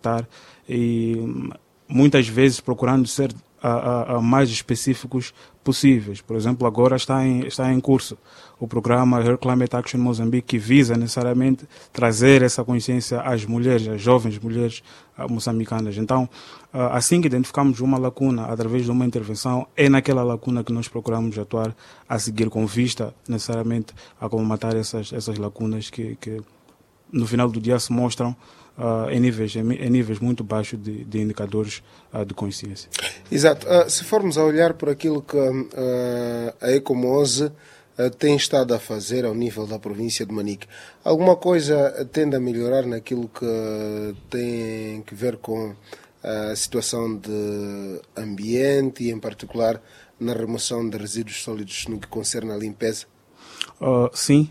contactar e muitas vezes procurando ser mais específicos possíveis. Por exemplo, agora está em curso o programa Her Climate Action Moçambique, que visa necessariamente trazer essa consciência às mulheres, às jovens mulheres moçambicanas. Então, assim que identificamos uma lacuna através de uma intervenção, é naquela lacuna que nós procuramos atuar a seguir, com vista necessariamente a colmatar essas lacunas que no final do dia se mostram em níveis muito baixos de indicadores de consciência. Exato. Se formos a olhar por aquilo que a Ecomose tem estado a fazer ao nível da província de Manique, alguma coisa tende a melhorar naquilo que tem que ver com a situação de ambiente e, em particular, na remoção de resíduos sólidos no que concerne à limpeza? Sim.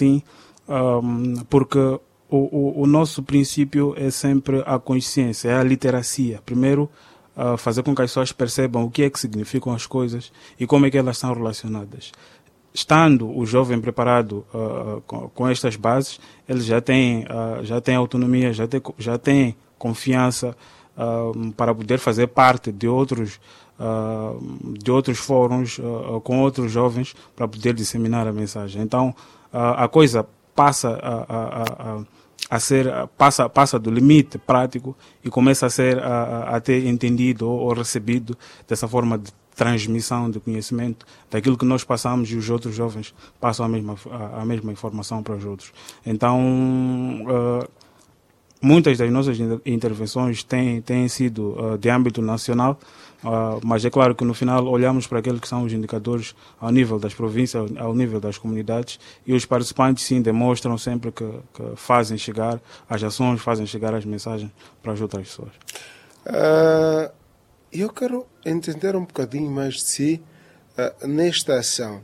Porque o nosso princípio é sempre a consciência, é a literacia. Primeiro, fazer com que as pessoas percebam o que é que significam as coisas e como é que elas estão relacionadas. Estando o jovem preparado com estas bases, ele já tem autonomia, já tem confiança para poder fazer parte de outros fóruns com outros jovens para poder disseminar a mensagem. Então, a coisa passa passa do limite prático e começa a ter entendido ou recebido dessa forma de transmissão de conhecimento daquilo que nós passamos, e os outros jovens passam a mesma informação para os outros. Então, muitas das nossas intervenções têm sido de âmbito nacional, mas é claro que no final olhamos para aqueles que são os indicadores ao nível das províncias, ao nível das comunidades, e os participantes sim demonstram sempre que fazem chegar as ações, fazem chegar as mensagens para as outras pessoas. Eu quero entender um bocadinho mais de si nesta ação.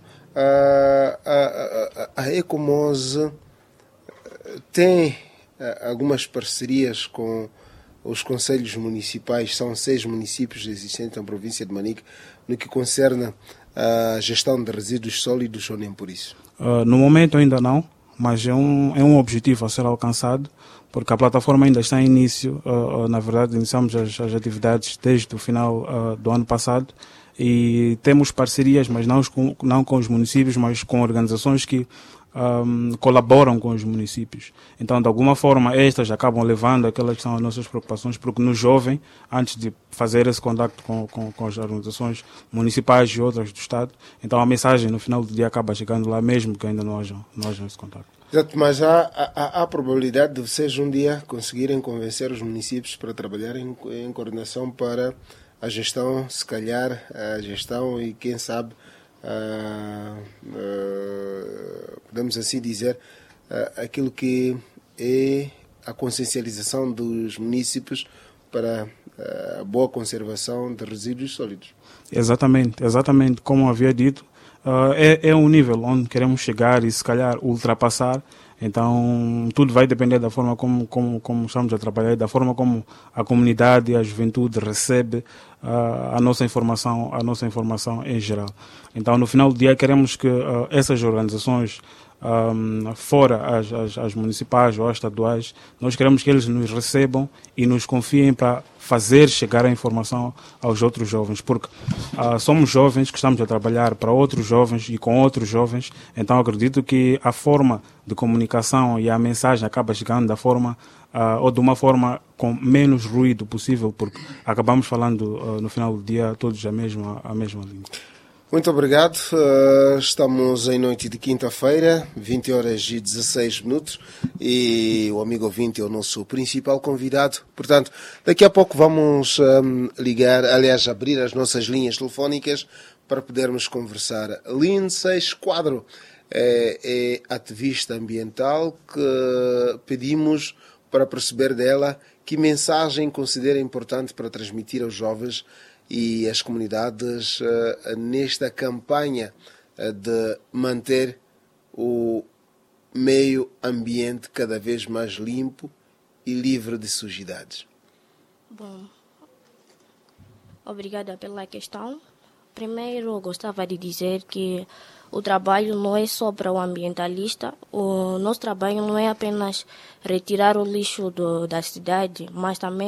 A Ecomose tem algumas parcerias com os conselhos municipais, são 6 municípios existentes na província de Manique, no que concerne a gestão de resíduos sólidos, ou nem por isso? No momento ainda não, mas é um objetivo a ser alcançado, porque a plataforma ainda está em início. Na verdade, iniciamos as atividades desde o final do ano passado e temos parcerias, mas não com os municípios, mas com organizações que colaboram com os municípios. Então, de alguma forma, estas acabam levando aquelas que são as nossas preocupações, porque no jovem, antes de fazer esse contacto com as organizações municipais e outras do Estado, então a mensagem no final do dia acaba chegando lá, mesmo que ainda não haja esse contacto. Exato, mas há a probabilidade de vocês um dia conseguirem convencer os municípios para trabalharem em coordenação para a gestão, se calhar a gestão e, quem sabe, podemos assim dizer, aquilo que é a consciencialização dos municípios para a boa conservação de resíduos sólidos. Exatamente, como havia dito, é um nível onde queremos chegar e se calhar ultrapassar. Então, tudo vai depender da forma como estamos a trabalhar e da forma como a comunidade e a juventude recebe a nossa informação em geral. Então, no final do dia, queremos que essas organizações, fora as municipais ou as estaduais, nós queremos que eles nos recebam e nos confiem para fazer chegar a informação aos outros jovens, porque somos jovens que estamos a trabalhar para outros jovens e com outros jovens. Então acredito que a forma de comunicação e a mensagem acaba chegando da forma ou de uma forma com menos ruído possível, porque acabamos falando no final do dia todos a mesma língua. Muito obrigado. Estamos em noite de quinta-feira, 20h16, e o amigo ouvinte é o nosso principal convidado. Portanto, daqui a pouco vamos abrir as nossas linhas telefónicas para podermos conversar. Lindsay Esquadro é ativista ambiental, que pedimos para perceber dela que mensagem considera importante para transmitir aos jovens e as comunidades nesta campanha de manter o meio ambiente cada vez mais limpo e livre de sujidades. Bom, obrigada pela questão. Primeiro, eu gostava de dizer que o trabalho não é só para o ambientalista. O nosso trabalho não é apenas retirar o lixo da cidade, mas também